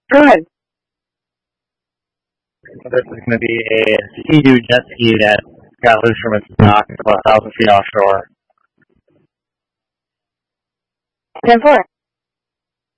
Go ahead. This is going to be a Sea-Doo jet ski that got loose from its dock about 1,000 feet offshore. 10-4.